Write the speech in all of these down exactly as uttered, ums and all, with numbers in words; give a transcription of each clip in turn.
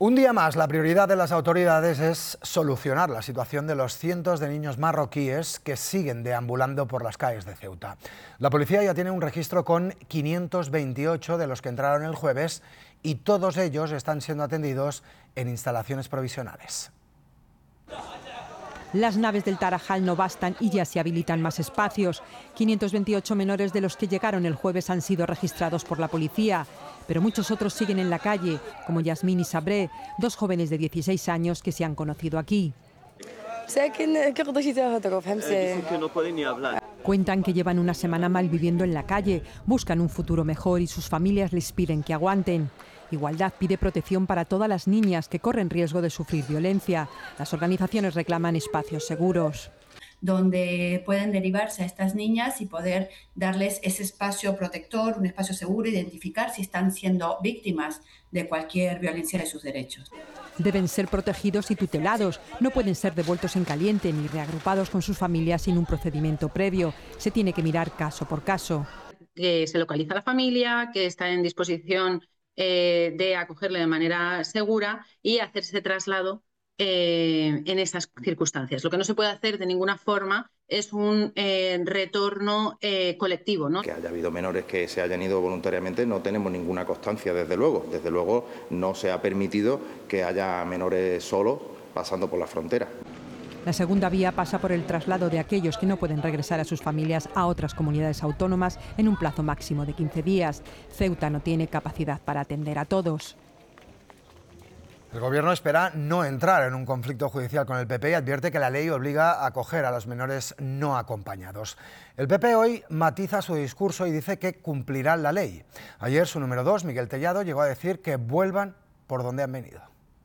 Un día más, la prioridad de las autoridades es solucionar la situación de los cientos de niños marroquíes que siguen deambulando por las calles de Ceuta. La policía ya tiene un registro con quinientos veintiocho de los que entraron el jueves y todos ellos están siendo atendidos en instalaciones provisionales. Las naves del Tarajal no bastan y ya se habilitan más espacios. quinientos veintiocho menores de los que llegaron el jueves han sido registrados por la policía, pero muchos otros siguen en la calle, como Yasmín y Sabré, dos jóvenes de dieciséis años que se han conocido aquí. Dicen que no pueden ni hablar. Cuentan que llevan una semana mal viviendo en la calle, buscan un futuro mejor y sus familias les piden que aguanten. Igualdad pide protección para todas las niñas que corren riesgo de sufrir violencia. Las organizaciones reclaman espacios seguros, donde pueden derivarse a estas niñas y poder darles ese espacio protector, un espacio seguro, identificar si están siendo víctimas de cualquier violencia de sus derechos. Deben ser protegidos y tutelados, no pueden ser devueltos en caliente ni reagrupados con sus familias sin un procedimiento previo. Se tiene que mirar caso por caso. Que se localiza a la familia, que está en disposición eh, de acogerle de manera segura y hacer ese traslado Eh, en esas circunstancias. Lo que no se puede hacer de ninguna forma es un eh, retorno eh, colectivo, ¿no? Que haya habido menores que se hayan ido voluntariamente no tenemos ninguna constancia, desde luego. Desde luego no se ha permitido que haya menores solos pasando por la frontera. La segunda vía pasa por el traslado de aquellos que no pueden regresar a sus familias a otras comunidades autónomas en un plazo máximo de quince días. Ceuta no tiene capacidad para atender a todos. El Gobierno espera no entrar en un conflicto judicial con el P P y advierte que la ley obliga a acoger a los menores no acompañados. El P P hoy matiza su discurso y dice que cumplirán la ley. Ayer su número dos, Miguel Tellado, llegó a decir que vuelvan por donde han venido.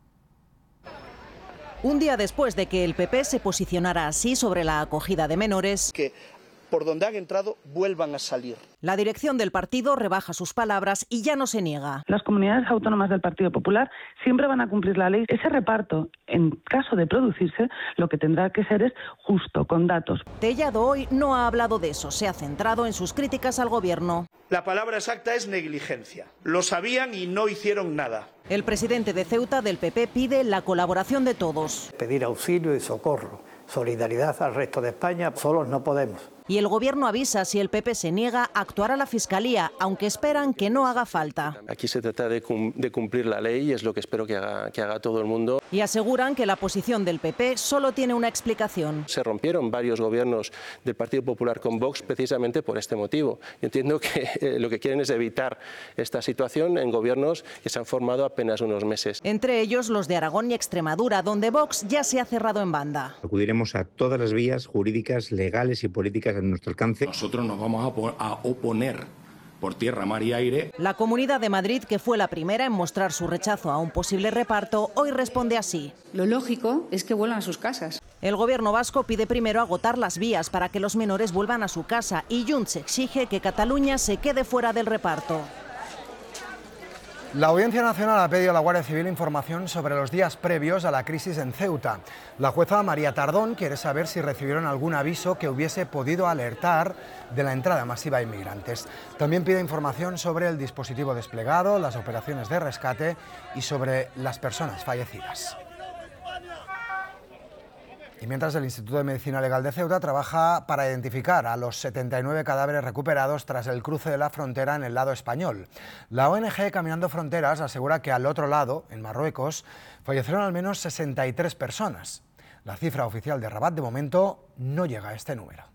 Un día después de que el P P se posicionara así sobre la acogida de menores, que por donde han entrado vuelvan a salir. La dirección del partido rebaja sus palabras y ya no se niega. Las comunidades autónomas del Partido Popular siempre van a cumplir la ley. Ese reparto, en caso de producirse, lo que tendrá que ser es justo, con datos. Tellado hoy no ha hablado de eso, se ha centrado en sus críticas al Gobierno. La palabra exacta es negligencia. Lo sabían y no hicieron nada. El presidente de Ceuta, del P P, pide la colaboración de todos. Pedir auxilio y socorro, solidaridad al resto de España, solos no podemos. Y el Gobierno avisa, si el P P se niega, actuará la Fiscalía, aunque esperan que no haga falta. Aquí se trata de, cum de cumplir la ley y es lo que espero que haga, que haga todo el mundo. Y aseguran que la posición del P P solo tiene una explicación. Se rompieron varios gobiernos del Partido Popular con Vox precisamente por este motivo. Yo entiendo que eh, lo que quieren es evitar esta situación en gobiernos que se han formado apenas unos meses. Entre ellos los de Aragón y Extremadura, donde Vox ya se ha cerrado en banda. Acudiremos a todas las vías jurídicas, legales y políticas a nuestro alcance. Nosotros nos vamos a, a oponer por tierra, mar y aire. La Comunidad de Madrid, que fue la primera en mostrar su rechazo a un posible reparto, hoy responde así. Lo lógico es que vuelvan a sus casas. El Gobierno vasco pide primero agotar las vías para que los menores vuelvan a su casa y Junts exige que Cataluña se quede fuera del reparto. La Audiencia Nacional ha pedido a la Guardia Civil información sobre los días previos a la crisis en Ceuta. La jueza María Tardón quiere saber si recibieron algún aviso que hubiese podido alertar de la entrada masiva de inmigrantes. También pide información sobre el dispositivo desplegado, las operaciones de rescate y sobre las personas fallecidas. Y mientras, el Instituto de Medicina Legal de Ceuta trabaja para identificar a los setenta y nueve cadáveres recuperados tras el cruce de la frontera en el lado español. La O N G Caminando Fronteras asegura que al otro lado, en Marruecos, fallecieron al menos sesenta y tres personas. La cifra oficial de Rabat de momento no llega a este número.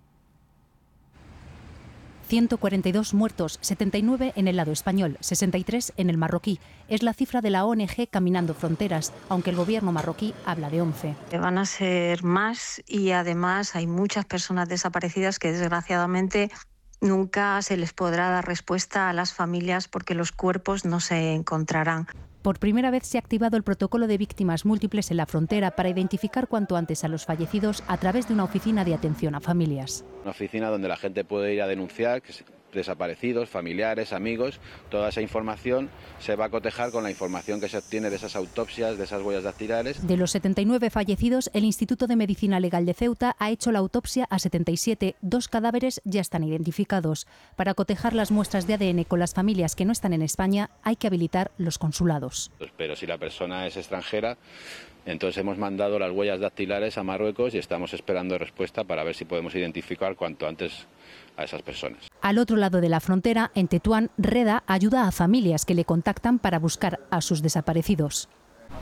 ciento cuarenta y dos muertos, setenta y nueve en el lado español, sesenta y tres en el marroquí. Es la cifra de la O N G Caminando Fronteras, aunque el gobierno marroquí habla de once. Van a ser más y además hay muchas personas desaparecidas que desgraciadamente nunca se les podrá dar respuesta a las familias porque los cuerpos no se encontrarán. Por primera vez se ha activado el protocolo de víctimas múltiples en la frontera para identificar cuanto antes a los fallecidos a través de una oficina de atención a familias. Una oficina donde la gente puede ir a denunciar desaparecidos, familiares, amigos. Toda esa información se va a cotejar con la información que se obtiene de esas autopsias, de esas huellas dactilares. De los setenta y nueve fallecidos, el Instituto de Medicina Legal de Ceuta ha hecho la autopsia a setenta y siete. Dos cadáveres ya están identificados. Para cotejar las muestras de A D N con las familias que no están en España, hay que habilitar los consulados. Pero si la persona es extranjera, entonces hemos mandado las huellas dactilares a Marruecos y estamos esperando respuesta para ver si podemos identificar cuanto antes a esas personas. Al otro lado de la frontera, en Tetuán, Reda ayuda a familias que le contactan para buscar a sus desaparecidos.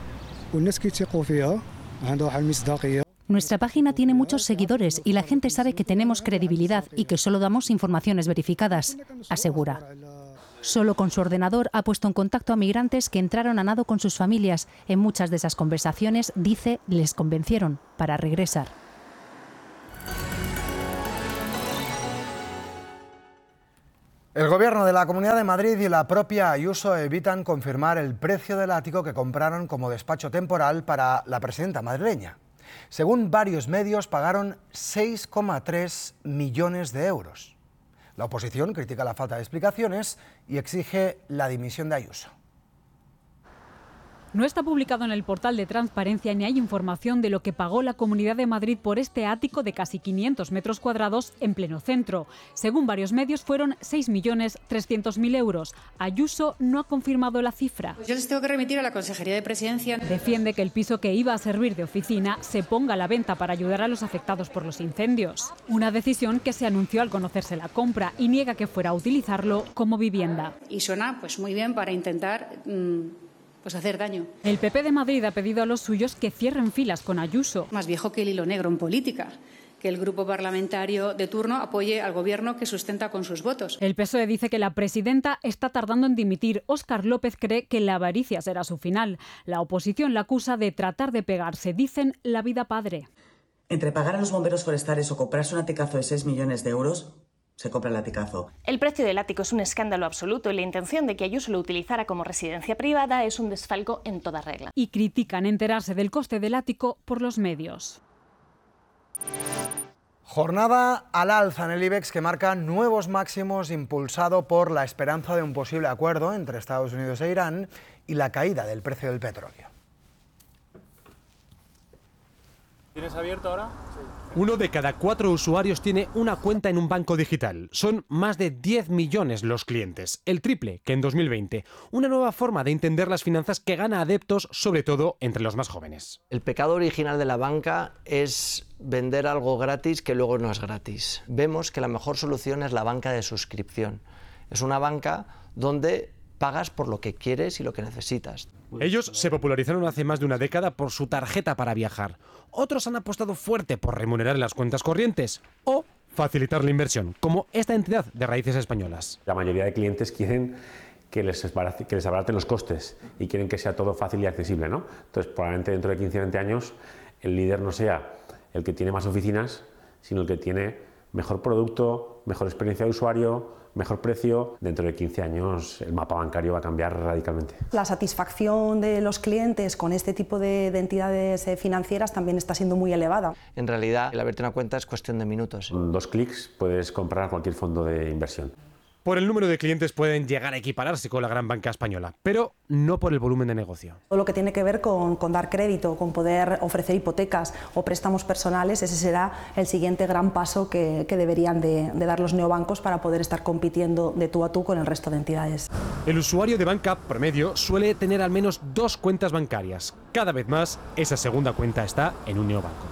Nuestra página tiene muchos seguidores y la gente sabe que tenemos credibilidad y que solo damos informaciones verificadas, asegura. Solo con su ordenador ha puesto en contacto a migrantes que entraron a nado con sus familias. En muchas de esas conversaciones, dice, les convencieron para regresar. El Gobierno de la Comunidad de Madrid y la propia Ayuso evitan confirmar el precio del ático que compraron como despacho temporal para la presidenta madrileña. Según varios medios, pagaron seis coma tres millones de euros. La oposición critica la falta de explicaciones y exige la dimisión de Ayuso. No está publicado en el portal de transparencia ni hay información de lo que pagó la Comunidad de Madrid por este ático de casi quinientos metros cuadrados en pleno centro. Según varios medios, fueron seis millones trescientos mil euros. Ayuso no ha confirmado la cifra. Pues yo les tengo que remitir a la Consejería de Presidencia. Defiende que el piso que iba a servir de oficina se ponga a la venta para ayudar a los afectados por los incendios. Una decisión que se anunció al conocerse la compra y niega que fuera a utilizarlo como vivienda. Y suena pues muy bien para intentar Mmm, pues hacer daño. El P P de Madrid ha pedido a los suyos que cierren filas con Ayuso. Más viejo que el hilo negro en política, que el grupo parlamentario de turno apoye al gobierno que sustenta con sus votos. El P S O E dice que la presidenta está tardando en dimitir. Óscar López cree que la avaricia será su final. La oposición la acusa de tratar de pegarse, dicen, la vida padre. Entre pagar a los bomberos forestales o comprarse un aticazo de seis millones de euros, se compra el aticazo. El precio del ático es un escándalo absoluto y la intención de que Ayuso lo utilizara como residencia privada es un desfalco en toda regla. Y critican enterarse del coste del ático por los medios. Jornada al alza en el IBEX que marca nuevos máximos impulsado por la esperanza de un posible acuerdo entre Estados Unidos e Irán y la caída del precio del petróleo. ¿Tienes abierto ahora? Sí. Uno de cada cuatro usuarios tiene una cuenta en un banco digital. Son más de diez millones los clientes, el triple que en dos mil veinte. Una nueva forma de entender las finanzas que gana adeptos, sobre todo entre los más jóvenes. El pecado original de la banca es vender algo gratis que luego no es gratis. Vemos que la mejor solución es la banca de suscripción. Es una banca donde pagas por lo que quieres y lo que necesitas. Ellos se popularizaron hace más de una década por su tarjeta para viajar. Otros han apostado fuerte por remunerar las cuentas corrientes o facilitar la inversión, como esta entidad de raíces españolas. La mayoría de clientes quieren que les, que les abaraten los costes y quieren que sea todo fácil y accesible, ¿no? Entonces, probablemente dentro de quince o veinte años, el líder no sea el que tiene más oficinas, sino el que tiene mejor producto, mejor experiencia de usuario, mejor precio. Dentro de quince años el mapa bancario va a cambiar radicalmente. La satisfacción de los clientes con este tipo de, de entidades financieras también está siendo muy elevada. En realidad, el abrirte una cuenta es cuestión de minutos. Con dos clics puedes comprar cualquier fondo de inversión. Por el número de clientes pueden llegar a equipararse con la gran banca española, pero no por el volumen de negocio. Todo lo que tiene que ver con, con dar crédito, con poder ofrecer hipotecas o préstamos personales, ese será el siguiente gran paso que, que deberían de, de dar los neobancos para poder estar compitiendo de tú a tú con el resto de entidades. El usuario de banca promedio suele tener al menos dos cuentas bancarias. Cada vez más, esa segunda cuenta está en un neobanco.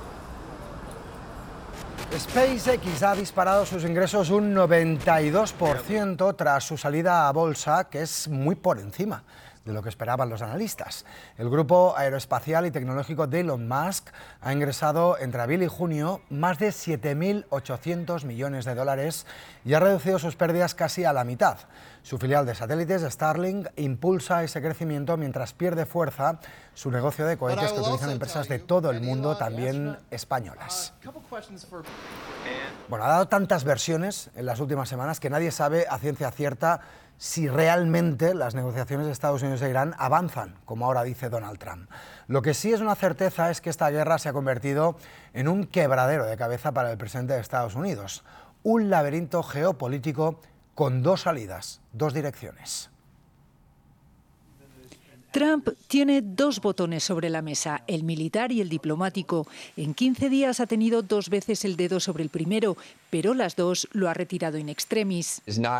SpaceX ha disparado sus ingresos un noventa y dos por ciento tras su salida a bolsa, que es muy por encima de lo que esperaban los analistas. El grupo aeroespacial y tecnológico de Elon Musk ha ingresado entre abril y junio más de siete mil ochocientos millones de dólares y ha reducido sus pérdidas casi a la mitad. Su filial de satélites, Starlink, impulsa ese crecimiento mientras pierde fuerza su negocio de cohetes que utilizan empresas de todo el mundo, también españolas. Bueno, ha dado tantas versiones en las últimas semanas que nadie sabe a ciencia cierta si realmente las negociaciones de Estados Unidos e Irán avanzan, como ahora dice Donald Trump. Lo que sí es una certeza es que esta guerra se ha convertido en un quebradero de cabeza para el presidente de Estados Unidos, un laberinto geopolítico con dos salidas, dos direcciones. Trump tiene dos botones sobre la mesa, el militar y el diplomático. En quince días ha tenido dos veces el dedo sobre el primero, pero las dos lo ha retirado in extremis.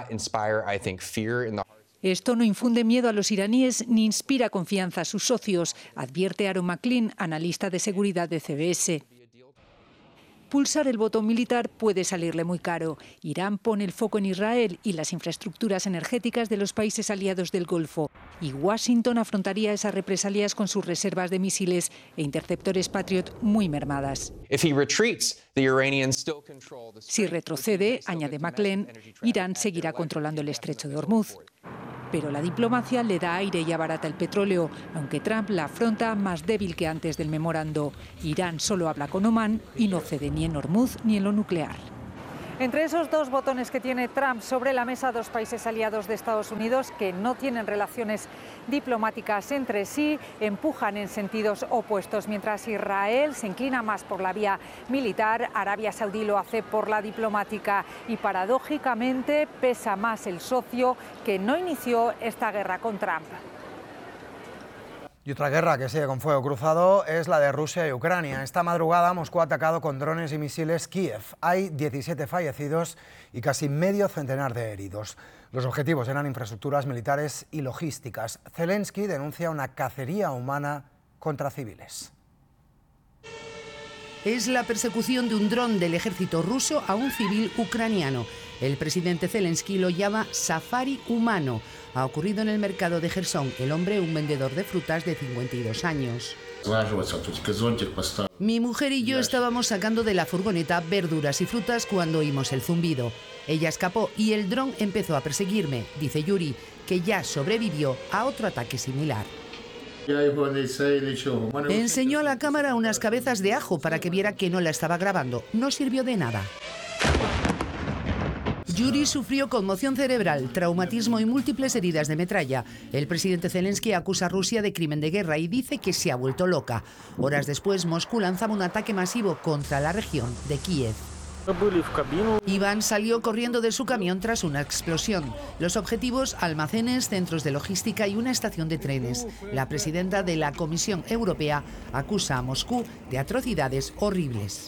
Esto no infunde miedo a los iraníes ni inspira confianza a sus socios, advierte Aaron McLean, analista de seguridad de C B S. Pulsar el botón militar puede salirle muy caro. Irán pone el foco en Israel y las infraestructuras energéticas de los países aliados del Golfo. Y Washington afrontaría esas represalias con sus reservas de misiles e interceptores Patriot muy mermadas. Si retrocede, añade McLean, Irán seguirá controlando el estrecho de Hormuz. Pero la diplomacia le da aire y abarata el petróleo, aunque Trump la afronta más débil que antes del memorando. Irán solo habla con Omán y no cede ni en Hormuz ni en lo nuclear. Entre esos dos botones que tiene Trump sobre la mesa, dos países aliados de Estados Unidos que no tienen relaciones diplomáticas entre sí, empujan en sentidos opuestos. Mientras Israel se inclina más por la vía militar, Arabia Saudí lo hace por la diplomática y paradójicamente pesa más el socio que no inició esta guerra con Trump. Y otra guerra que sigue con fuego cruzado es la de Rusia y Ucrania. Esta madrugada Moscú ha atacado con drones y misiles Kiev. Hay diecisiete fallecidos y casi medio centenar de heridos. Los objetivos eran infraestructuras militares y logísticas. Zelensky denuncia una cacería humana contra civiles. Es la persecución de un dron del ejército ruso a un civil ucraniano. El presidente Zelensky lo llama safari humano. Ha ocurrido en el mercado de Jersón. El hombre, un vendedor de frutas de cincuenta y dos años. Mi mujer y yo estábamos sacando de la furgoneta verduras y frutas cuando oímos el zumbido. Ella escapó y el dron empezó a perseguirme, dice Yuri, que ya sobrevivió a otro ataque similar. Enseñó a la cámara unas cabezas de ajo para que viera que no la estaba grabando. No sirvió de nada. Yuri sufrió conmoción cerebral, traumatismo y múltiples heridas de metralla. El presidente Zelensky acusa a Rusia de crimen de guerra y dice que se ha vuelto loca. Horas después, Moscú lanzaba un ataque masivo contra la región de Kiev. Iván salió corriendo de su camión tras una explosión. Los objetivos, almacenes, centros de logística y una estación de trenes. La presidenta de la Comisión Europea acusa a Moscú de atrocidades horribles.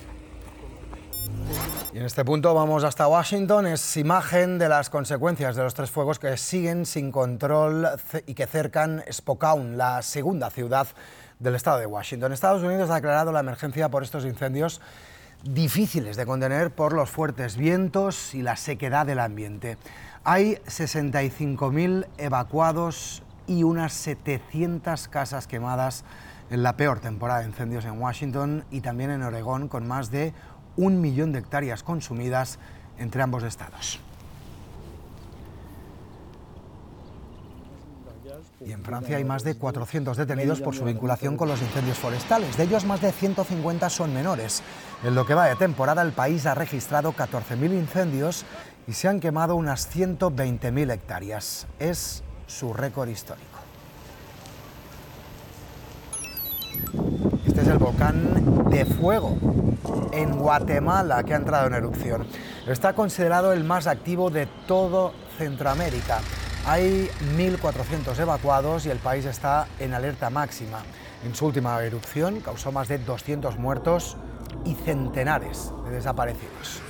Y en este punto vamos hasta Washington. Es imagen de las consecuencias de los tres fuegos que siguen sin control y que cercan Spokane, la segunda ciudad del estado de Washington. Estados Unidos ha declarado la emergencia por estos incendios difíciles de contener por los fuertes vientos y la sequedad del ambiente. Hay sesenta y cinco mil evacuados y unas setecientas casas quemadas en la peor temporada de incendios en Washington y también en Oregón, con más de un millón de hectáreas consumidas entre ambos estados. Y en Francia hay más de cuatrocientos detenidos por su vinculación con los incendios forestales. De ellos, más de ciento cincuenta son menores. En lo que va de temporada, el país ha registrado catorce mil incendios y se han quemado unas ciento veinte mil hectáreas. Es su récord histórico. Este es el volcán de fuego en Guatemala, que ha entrado en erupción. Está considerado el más activo de todo Centroamérica. Hay mil cuatrocientos evacuados y el país está en alerta máxima. En su última erupción causó más de doscientos muertos y centenares de desaparecidos.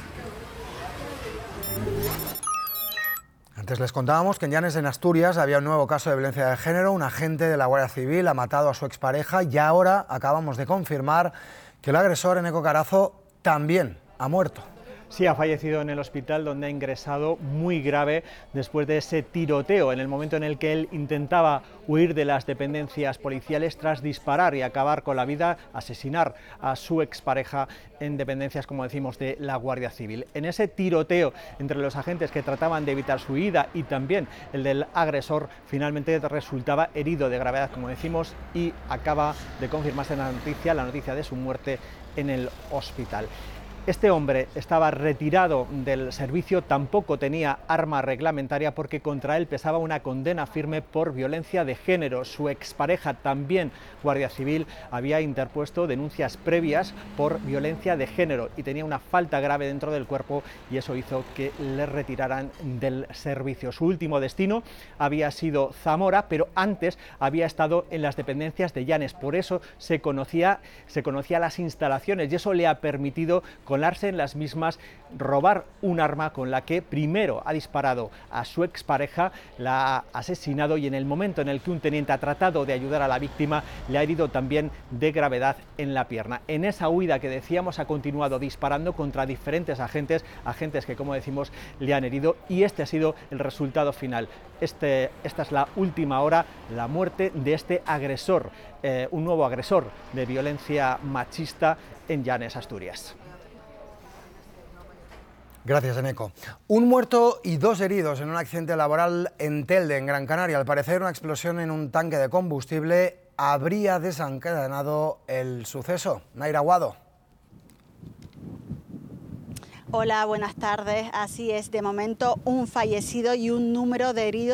Antes les contábamos que en Llanes, en Asturias, había un nuevo caso de violencia de género. Un agente de la Guardia Civil ha matado a su expareja y ahora acabamos de confirmar que el agresor, Eneco Carazo, también ha muerto. Sí, ha fallecido en el hospital, donde ha ingresado muy grave después de ese tiroteo, en el momento en el que él intentaba huir de las dependencias policiales tras disparar y acabar con la vida, asesinar a su expareja en dependencias, como decimos, de la Guardia Civil. En ese tiroteo entre los agentes que trataban de evitar su huida y también el del agresor, finalmente resultaba herido de gravedad, como decimos, y acaba de confirmarse la noticia, la noticia de su muerte en el hospital. Este hombre estaba retirado del servicio, tampoco tenía arma reglamentaria porque contra él pesaba una condena firme por violencia de género. Su expareja, también guardia civil, había interpuesto denuncias previas por violencia de género y tenía una falta grave dentro del cuerpo, y eso hizo que le retiraran del servicio. Su último destino había sido Zamora, pero antes había estado en las dependencias de Llanes. Por eso se conocía, se conocía las instalaciones, y eso le ha permitido colarse en las mismas, robar un arma con la que primero ha disparado a su expareja, la ha asesinado, y en el momento en el que un teniente ha tratado de ayudar a la víctima, le ha herido también de gravedad en la pierna. En esa huida que decíamos, ha continuado disparando contra diferentes agentes, agentes que, como decimos, le han herido, y este ha sido el resultado final. Este, esta es la última hora, la muerte de este agresor, eh, un nuevo agresor de violencia machista en Llanes, Asturias. Gracias, Eneco. Un muerto y dos heridos en un accidente laboral en Telde, en Gran Canaria. Al parecer, una explosión en un tanque de combustible habría desencadenado el suceso. Naira Aguado. Hola, buenas tardes. Así es, de momento un fallecido y un número de heridos